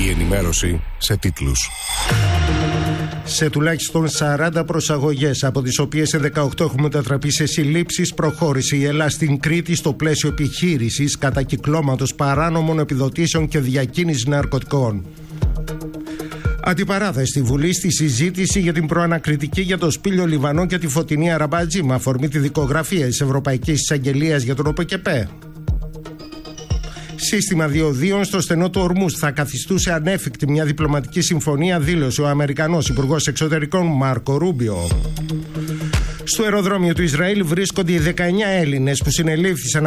Η ενημέρωση σε τίτλους. Σε τουλάχιστον 40 προσαγωγές, από τις οποίες σε 18 έχουν μετατραπεί σε συλλήψεις, προχώρησε η Ελλάδα στην Κρήτη στο πλαίσιο επιχείρησης κατακυκλώματος παράνομων επιδοτήσεων και διακίνησης ναρκωτικών. Αντιπαράθεση στη Βουλή στη συζήτηση για την προανακριτική για το Σπήλιο Λιβανό και τη Φωτεινή Αραμπατζή, με αφορμή τη δικογραφία της Ευρωπαϊκής Εισαγγελίας για τον ΟΠΕΚΕΠΕ. Σύστημα διοδίων στο στενό του Ορμούζ θα καθιστούσε ανέφικτη μια διπλωματική συμφωνία, δήλωσε ο Αμερικανός Υπουργός Εξωτερικών Μάρκο Ρούμπιο. Στο αεροδρόμιο του Ισραήλ βρίσκονται οι 19 Έλληνες που συνελήφθησαν